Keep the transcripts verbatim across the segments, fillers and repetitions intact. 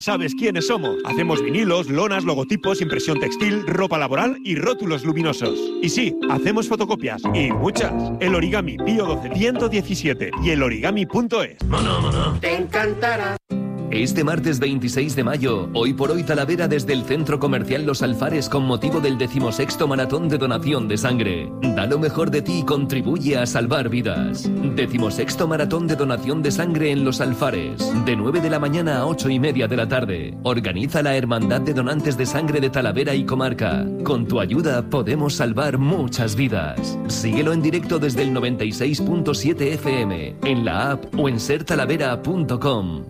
¿Sabes quiénes somos? Hacemos vinilos, lonas, logotipos, impresión textil, ropa laboral y rótulos luminosos. Y sí, hacemos fotocopias, y muchas. El Origami Pío doce ciento diecisiete y el origami punto es. Mono, mono. Te encantará. Este martes veintiséis de mayo, hoy por hoy Talavera desde el Centro Comercial Los Alfares con motivo del decimosexto Maratón de Donación de Sangre. Da lo mejor de ti y contribuye a salvar vidas. Decimosexto Maratón de Donación de Sangre en Los Alfares. De nueve de la mañana a ocho y media de la tarde. Organiza la Hermandad de Donantes de Sangre de Talavera y Comarca. Con tu ayuda podemos salvar muchas vidas. Síguelo en directo desde el noventa y seis punto siete F M, en la app o en ser talavera punto com.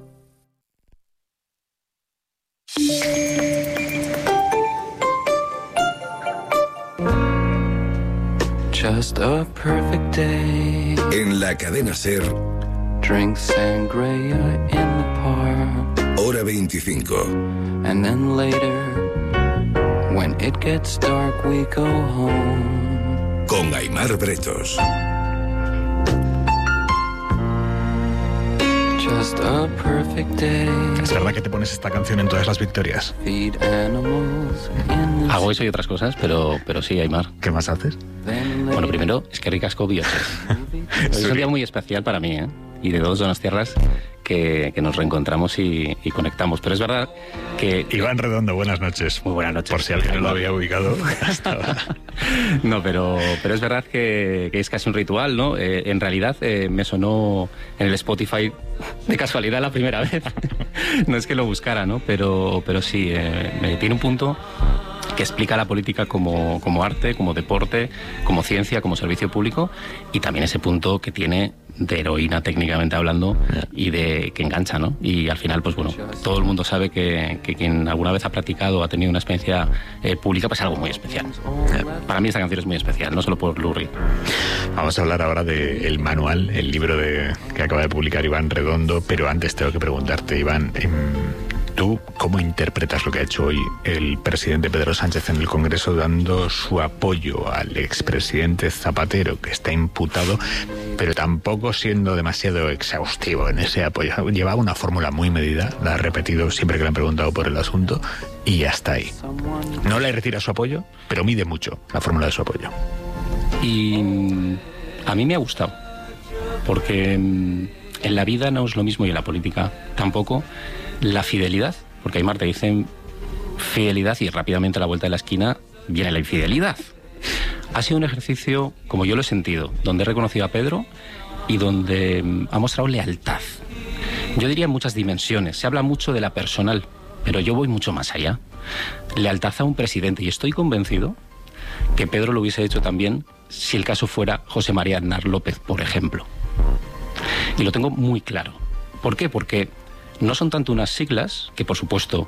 Just a perfect day. En la cadena SER. Drink sangria in the park. Hora veinticinco. And then later, when it gets dark, we go home. Con Aimar Bretos. Just a perfect day. ¿Es verdad que te pones esta canción en todas las victorias? Feed animals in the... Hago eso y otras cosas, pero, pero sí, Aimar. ¿Qué más haces? Bueno, primero, es que ricasco bioses. Es un día muy especial para mí, ¿eh? Y de dos zonas tierras que, que nos reencontramos y, y conectamos. Pero es verdad que... Iván Redondo, buenas noches. Muy buenas noches. Por si alguien no lo había ubicado hasta ahora. No, pero, pero es verdad que, que es casi un ritual, ¿no? Eh, en realidad eh, me sonó en el Spotify de casualidad la primera vez. No es que lo buscara, ¿no? Pero, pero sí, eh, me tiene un punto que explica la política como, como arte, como deporte, como ciencia, como servicio público, y también ese punto que tiene de heroína técnicamente hablando y de que engancha, ¿no? Y al final, pues bueno, todo el mundo sabe que, que quien alguna vez ha practicado o ha tenido una experiencia eh, pública, pues es algo muy especial. Para mí esta canción es muy especial, no solo por Lou Reed. Vamos a hablar ahora del manual, el libro de, que acaba de publicar Iván Redondo, pero antes tengo que preguntarte, Iván, eh, ¿tú cómo interpretas lo que ha hecho hoy el presidente Pedro Sánchez en el Congreso dando su apoyo al expresidente Zapatero, que está imputado, pero tampoco siendo demasiado exhaustivo en ese apoyo? Llevaba una fórmula muy medida, la ha repetido siempre que le han preguntado por el asunto, y hasta ahí. No le retira su apoyo, pero mide mucho la fórmula de su apoyo. Y a mí me ha gustado, porque en la vida no es lo mismo y en la política tampoco. La fidelidad, porque Aimar te dicen fidelidad y rápidamente a la vuelta de la esquina viene la infidelidad. Ha sido un ejercicio, como yo lo he sentido, donde he reconocido a Pedro y donde ha mostrado lealtad. Yo diría en muchas dimensiones. Se habla mucho de la personal, pero yo voy mucho más allá. Lealtad a un presidente, y estoy convencido que Pedro lo hubiese hecho también si el caso fuera José María Aznar López, por ejemplo. Y lo tengo muy claro. ¿Por qué? Porque no son tanto unas siglas, que por supuesto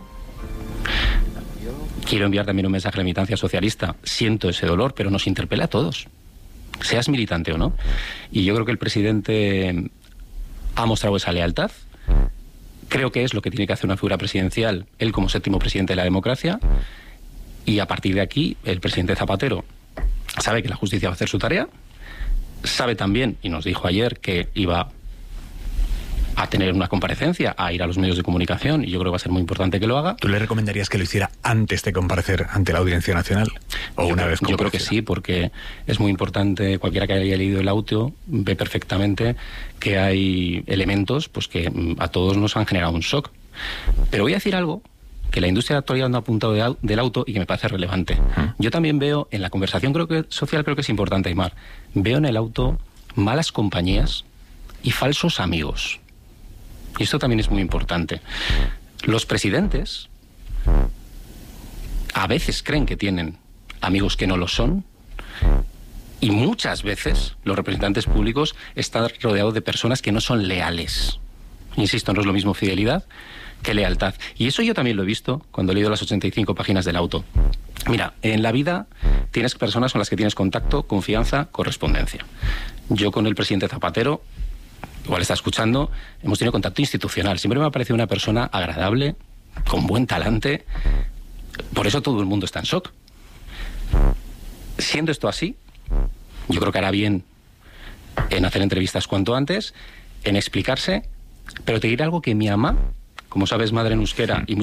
quiero enviar también un mensaje a la militancia socialista, siento ese dolor, pero nos interpela a todos, seas militante o no. Y yo creo que el presidente ha mostrado esa lealtad. Creo que es lo que tiene que hacer una figura presidencial, él como séptimo presidente de la democracia, y a partir de aquí el presidente Zapatero sabe que la justicia va a hacer su tarea, sabe también, y nos dijo ayer, que iba a tener una comparecencia, a ir a los medios de comunicación, y yo creo que va a ser muy importante que lo haga. ¿Tú le recomendarías que lo hiciera antes de comparecer ante la Audiencia Nacional? ¿O yo una creo, vez Yo creo que sí, porque es muy importante, cualquiera que haya leído el auto ve perfectamente que hay elementos pues que a todos nos han generado un shock. Pero voy a decir algo que la industria de la actualidad no ha apuntado de, del auto y que me parece relevante. Uh-huh. Yo también veo, en la conversación creo que social creo que es importante, Aimar, veo en el auto malas compañías y falsos amigos. Y esto también es muy importante. Los presidentes a veces creen que tienen amigos que no lo son, y muchas veces los representantes públicos están rodeados de personas que no son leales. Insisto, no es lo mismo fidelidad que lealtad. Y eso yo también lo he visto cuando he leído las ochenta y cinco páginas del auto. Mira, en la vida tienes personas con las que tienes contacto, confianza, correspondencia. Yo con el presidente Zapatero, igual está escuchando, hemos tenido contacto institucional. Siempre me ha parecido una persona agradable, con buen talante. Por eso todo el mundo está en shock. Siendo esto así, yo creo que hará bien en hacer entrevistas cuanto antes, en explicarse, pero te diré algo que mi ama como sabes, madre en euskera y